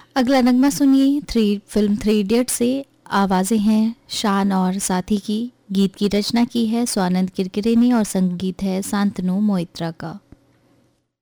अगला नगमा सुनिए film three idiot से। आवाज़ें हैं शान और साथी की। गीत की रचना की है स्वानंद किरकिरे ने और संगीत है शांतनु मोइत्रा का।